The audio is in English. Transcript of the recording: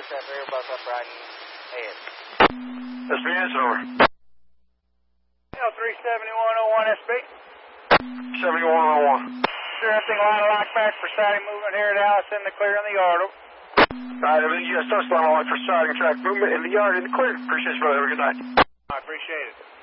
that rear buck up riding ahead. SB, answer over. 37101 SB. 7101. Sure, everything line of lock back for siding movement here at Alice in the clear in the yard. Alright, everything, yes, touch line on for siding track movement in the yard in the clear. Appreciate you, brother. Have a good night. I appreciate it.